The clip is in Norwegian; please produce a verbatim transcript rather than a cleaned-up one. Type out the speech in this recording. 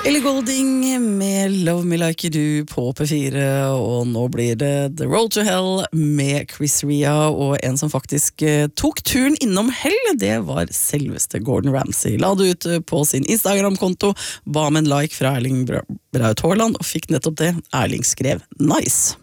Ellie Goulding med Love Me Like You Do på P fire, og nå blir det The Road to Hell med Chris Ria, og en som faktisk eh, tok turen innom hell, det var selveste Gordon Ramsay. La det ut på sin Instagram-konto, ba med en like fra Erling Braut Haaland, og fikk nettopp det. Erling skrev nice.